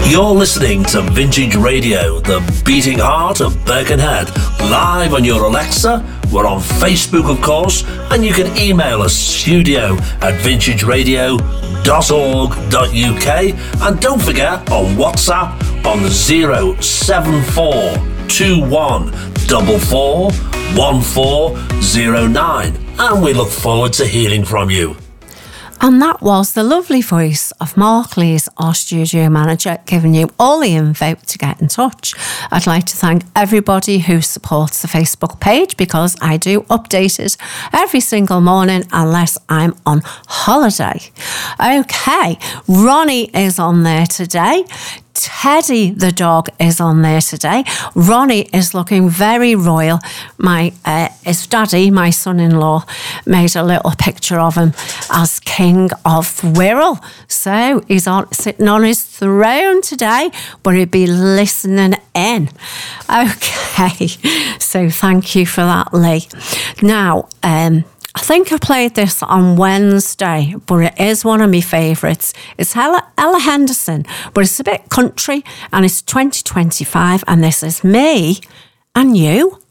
You're listening to Vintage Radio, the beating heart of Birkenhead, live on your Alexa. We're on Facebook, of course, and you can email us studio@vintageradio.org.uk, and don't forget on WhatsApp on 07421441409, and we look forward to hearing from you. And that was the lovely voice of Mark Lees, our studio manager, giving you all the info to get in touch. I'd like to thank everybody who supports the Facebook page, because I do update it every single morning unless I'm on holiday. Okay, Ronnie is on there today. Teddy the dog is on there today. Ronnie is looking very royal. His daddy, my son-in-law, made a little picture of him as King of Wirral. So he's sitting on his throne today, but he'll be listening in. Okay, so thank you for that, Lee. Now, I think I played this on Wednesday, but it is one of my favourites. It's Ella Henderson, but it's a bit country, and it's 2025, and this is Me and You.